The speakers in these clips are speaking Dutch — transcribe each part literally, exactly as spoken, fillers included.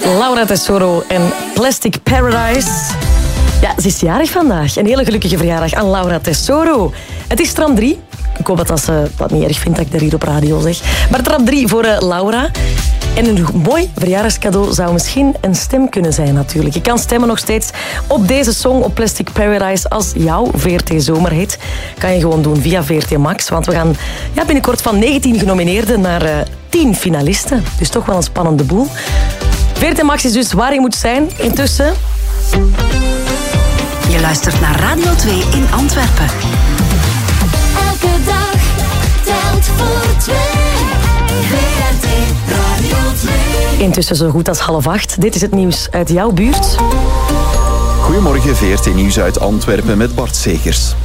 Laura Tesoro en Plastic Paradise. Ja, ze is jarig vandaag. Een hele gelukkige verjaardag aan Laura Tesoro. Het is tram drie. Ik hoop dat ze dat niet erg vindt dat ik dat hier op radio zeg. Maar tram drie voor uh, Laura. En een mooi verjaardagscadeau zou misschien een stem kunnen zijn natuurlijk. Je kan stemmen nog steeds op deze song, op Plastic Paradise, als jouw V R T-zomerhit. Kan je gewoon doen via V R T Max. Want we gaan ja, binnenkort van negentien genomineerden naar uh, tien finalisten. Dus toch wel een spannende boel. V R T Max is dus waar je moet zijn. Intussen... Je luistert naar Radio twee in Antwerpen. Elke dag telt voor twee. V R T Radio twee. Intussen zo goed als half acht. Dit is het nieuws uit jouw buurt. Goedemorgen, V R T Nieuws uit Antwerpen met Bart Segers.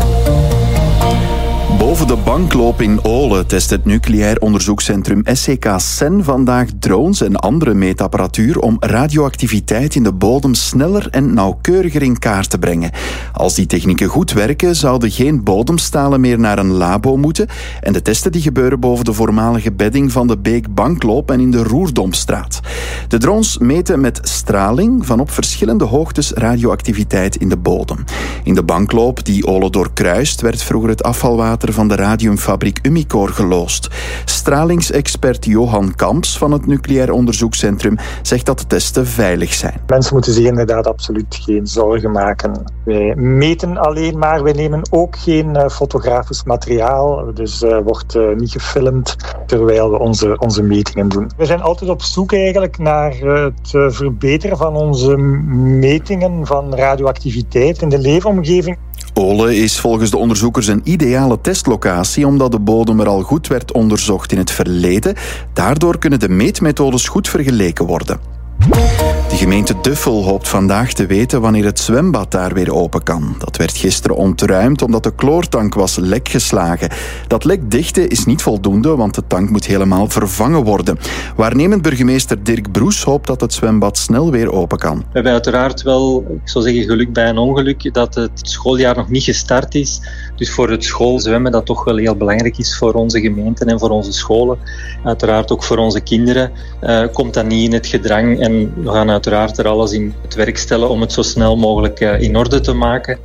Boven de bankloop in Ole test het nucleair onderzoekscentrum S C K C E N vandaag drones en andere meetapparatuur om radioactiviteit in de bodem sneller en nauwkeuriger in kaart te brengen. Als die technieken goed werken, zouden geen bodemstalen meer naar een labo moeten en de testen die gebeuren boven de voormalige bedding van de Beek Bankloop en in de Roerdomstraat. De drones meten met straling van op verschillende hoogtes radioactiviteit in de bodem. In de bankloop die Ole doorkruist werd vroeger het afvalwater van de radiumfabriek Umicore geloosd. Stralingsexpert Johan Kamps van het Nucleair Onderzoekscentrum zegt dat de testen veilig zijn. Mensen moeten zich inderdaad absoluut geen zorgen maken. Wij meten alleen maar, wij nemen ook geen uh, fotografisch materiaal. Dus er uh, wordt uh, niet gefilmd terwijl we onze, onze metingen doen. We zijn altijd op zoek eigenlijk naar uh, het uh, verbeteren van onze metingen van radioactiviteit in de leefomgeving. Ole is volgens de onderzoekers een ideale testlocatie omdat de bodem er al goed werd onderzocht in het verleden. Daardoor kunnen de meetmethodes goed vergeleken worden. De gemeente Duffel hoopt vandaag te weten wanneer het zwembad daar weer open kan. Dat werd gisteren ontruimd omdat de kloortank was lek geslagen. Dat lek dichten is niet voldoende, want de tank moet helemaal vervangen worden. Waarnemend burgemeester Dirk Broes hoopt dat het zwembad snel weer open kan. We hebben uiteraard wel, ik zou zeggen geluk bij een ongeluk, dat het schooljaar nog niet gestart is. Dus voor het schoolzwemmen dat toch wel heel belangrijk is voor onze gemeenten en voor onze scholen. Uiteraard ook voor onze kinderen uh, komt dat niet in het gedrang. En we gaan uiteraard er alles in het werk stellen om het zo snel mogelijk uh, in orde te maken.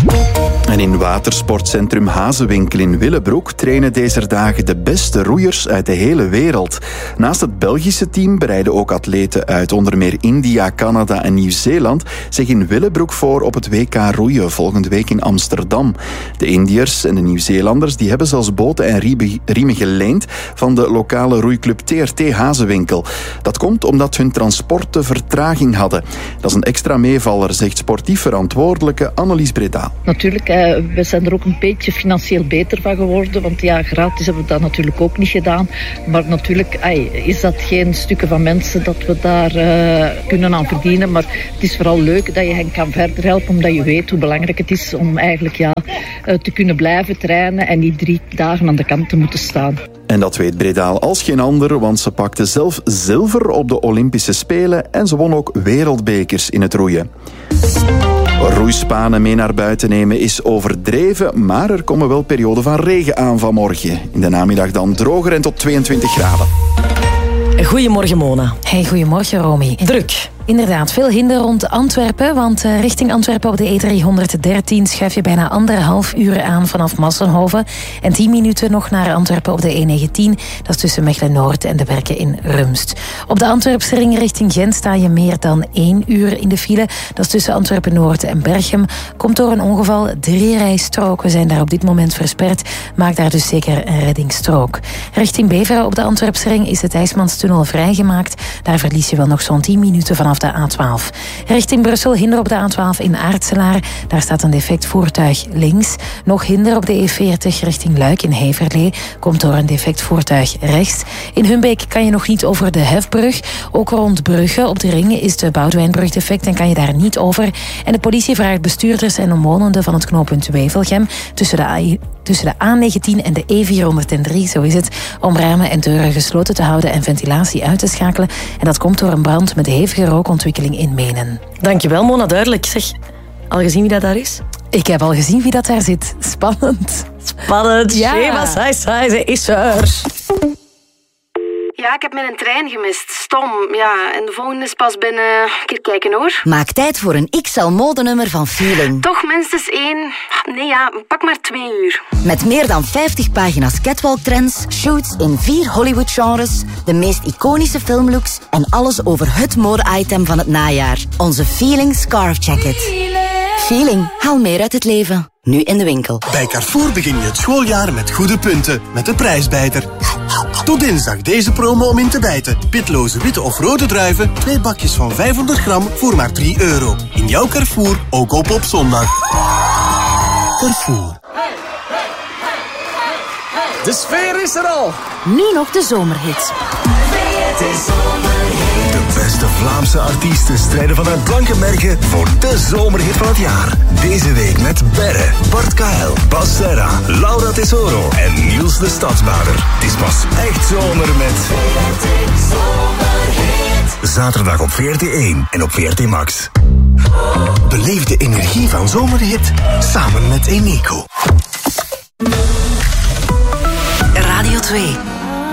En in watersportcentrum Hazewinkel in Willebroek trainen deze dagen de beste roeiers uit de hele wereld. Naast het Belgische team bereiden ook atleten uit onder meer India, Canada en Nieuw-Zeeland zich in Willebroek voor op het W K roeien volgende week in Amsterdam. De Indiërs en de Nieuw-Zeelanders die hebben zelfs boten en riemen geleend van de lokale roeiclub T R T Hazewinkel. Dat komt omdat hun transporten vertraging hadden. Dat is een extra meevaller, zegt sportief verantwoordelijke Annelies Breda. Natuurlijk, eh, we zijn er ook een beetje financieel beter van geworden, want ja, gratis hebben we dat natuurlijk ook niet gedaan. Maar natuurlijk ay, is dat geen stukken van mensen dat we daar uh, kunnen aan verdienen. Maar het is vooral leuk dat je hen kan verder helpen, omdat je weet hoe belangrijk het is om eigenlijk ja, uh, te kunnen blijven trainen en niet drie dagen aan de kant te moeten staan. En dat weet Bredaal als geen ander, want ze pakte zelf zilver op de Olympische Spelen en ze won ook wereldbekers in het roeien. Roeispanen mee naar buiten nemen is overdreven, maar er komen wel perioden van regen aan vanmorgen. In de namiddag dan droger en tot tweeëntwintig graden. Goedemorgen, Mona. Hey, goedemorgen, Romy. Druk. Inderdaad, veel hinder rond Antwerpen, want uh, richting Antwerpen op de E driehonderddertien schuif je bijna anderhalf uur aan vanaf Massenhoven en tien minuten nog naar Antwerpen op de E negentien. Dat is tussen Mechelen-Noord en de Berken in Rumst. Op de Antwerpse ring richting Gent sta je meer dan één uur in de file. Dat is tussen Antwerpen-Noord en Berchem. Komt door een ongeval, drie rijstroken zijn daar op dit moment versperd. Maak daar dus zeker een reddingsstrook. Richting Beveren op de Antwerpse ring is het IJsmanstunnel vrijgemaakt. Daar verlies je wel nog zo'n tien minuten vanaf de A twaalf. Richting Brussel hinder op de A twaalf in Aartselaar. Daar staat een defect voertuig links. Nog hinder op de E veertig richting Luik in Heverlee. Komt door een defect voertuig rechts. In Humbeek kan je nog niet over de Hefbrug. Ook rond Brugge op de ring is de Boudewijnbrug defect en kan je daar niet over. En de politie vraagt bestuurders en omwonenden van het knooppunt Wevelgem tussen de A tussen de A negentien en de E vierhonderddrie, zo is het, om ramen en deuren gesloten te houden en ventilatie uit te schakelen. En dat komt door een brand met hevige rookontwikkeling in Menen. Dankjewel, Mona. Duidelijk. Zeg, al gezien wie dat daar is? Ik heb al gezien wie dat daar zit. Spannend. Spannend. Ja. Sheva Sai Sai, ze is er. Ja, ik heb mijn trein gemist. Stom. Ja, en de volgende is pas binnen... Een keer kijken hoor. Maak tijd voor een X L modenummer van Feeling. Toch minstens één. Nee ja, pak maar twee uur. Met meer dan vijftig pagina's catwalk trends, shoots in vier Hollywood genres, de meest iconische filmlooks en alles over het mode-item van het najaar. Onze Feeling Scarf Jacket. Feeling. Haal meer uit het leven. Nu in de winkel. Bij Carrefour begin je het schooljaar met goede punten. Met de prijsbijter. Tot dinsdag deze promo om in te bijten. Pitloze witte of rode druiven. Twee bakjes van vijfhonderd gram voor maar drie euro. In jouw Carrefour, ook op op zondag. Carrefour. De sfeer is er al. Nu nog de zomerhits. De beste Vlaamse artiesten strijden vanuit blanke merken voor de zomerhit van het jaar. Deze week met Berre, Bart Kael, Bas Serra, Laura Tesoro en Niels de Stadsbader. Het is pas echt zomer met zaterdag op V R T één en op V R T Max. Beleef de energie van zomerhit samen met Eneco. Radio twee.